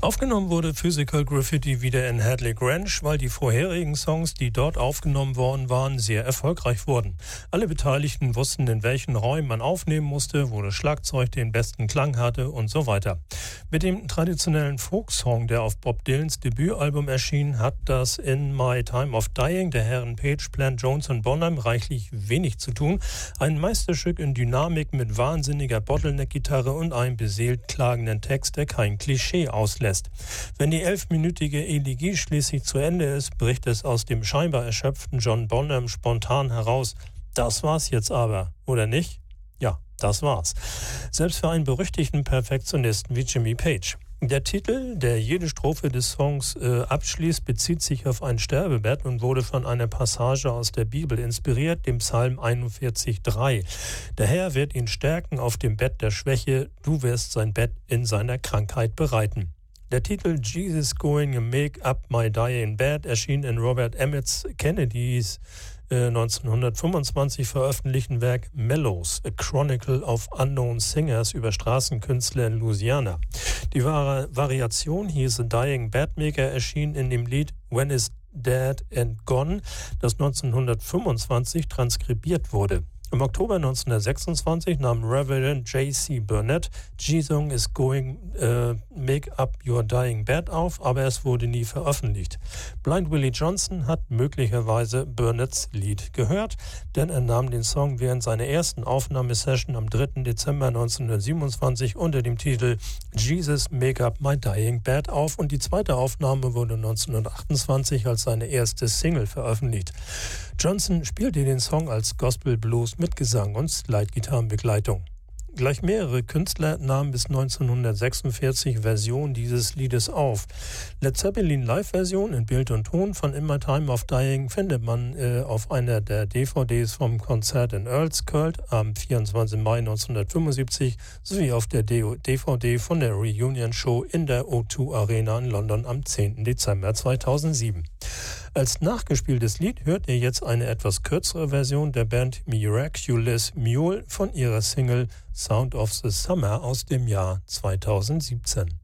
Aufgenommen wurde Physical Graffiti wieder in Hadley Grange, weil die vorherigen Songs, die dort aufgenommen worden waren, sehr erfolgreich wurden. Alle Beteiligten wussten, in welchen Räumen man aufnehmen musste, wo das Schlagzeug den besten Klang hatte und so weiter. Mit dem traditionellen Folksong, der auf Bob Dylans Debütalbum erschien, hat das In My Time of Dying der Herren Page, Plant, Jones und Bonham reichlich wenig zu tun. Ein Meisterstück in Dynamik mit wahnsinniger Bottleneck-Gitarre und einem beseelt klagenden Text, der kein Klischee auslässt. Wenn die 11-minütige Elegie schließlich zu Ende ist, bricht es aus dem scheinbar erschöpften John Bonham spontan heraus: Das war's jetzt aber, oder nicht? Ja, das war's. Selbst für einen berüchtigten Perfektionisten wie Jimmy Page. Der Titel, der jede Strophe des Songs abschließt, bezieht sich auf ein Sterbebett und wurde von einer Passage aus der Bibel inspiriert, dem Psalm 41,3. Der Herr wird ihn stärken auf dem Bett der Schwäche, du wirst sein Bett in seiner Krankheit bereiten. Der Titel Jesus Going to Make Up My Dying Bed erschien in Robert Emmett Kennedys 1925 veröffentlichten Werk Mellows, A Chronicle of Unknown Singers über Straßenkünstler in Louisiana. Die Variation hieß A Dying Bedmaker, erschien in dem Lied When Is Dead and Gone, das 1925 transkribiert wurde. Im Oktober 1926 nahm Reverend J.C. Burnett Jesus is Going Make Up Your Dying Bed auf, aber es wurde nie veröffentlicht. Blind Willie Johnson hat möglicherweise Burnetts Lied gehört, denn er nahm den Song während seiner ersten Aufnahmesession am 3. Dezember 1927 unter dem Titel Jesus Make Up My Dying Bed auf und die zweite Aufnahme wurde 1928 als seine erste Single veröffentlicht. Johnson spielte den Song als Gospel Blues mit Gesang und Slide-Gitarrenbegleitung. Gleich mehrere Künstler nahmen bis 1946 Versionen dieses Liedes auf. Led Zeppelin Live-Version in Bild und Ton von In My Time of Dying findet man auf einer der DVDs vom Konzert in Earlskirk am 24. Mai 1975 sowie auf der DVD von der Reunion-Show in der O2 Arena in London am 10. Dezember 2007. Als nachgespieltes Lied hört ihr jetzt eine etwas kürzere Version der Band Miraculous Mule von ihrer Single Sound of the Summer aus dem Jahr 2017.